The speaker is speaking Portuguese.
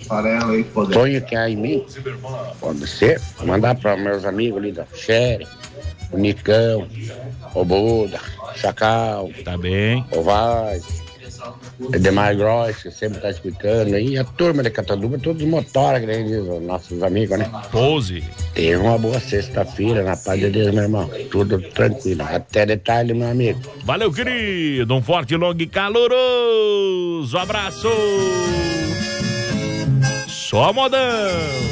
sonho que há em mim, pode ser, mandar para meus amigos ali da Sherry, o Nicão, o Buda, Chacal, tá bem, o Vaz, o Demar Gross, que sempre tá escutando aí, a turma de Cataduba, todos os motora, os nossos amigos, né? Pose. Teve uma boa sexta-feira, na paz de Deus, meu irmão. Tudo tranquilo. Até detalhe, meu amigo. Valeu, querido. Um forte, longo e caloroso abraço. Só modão.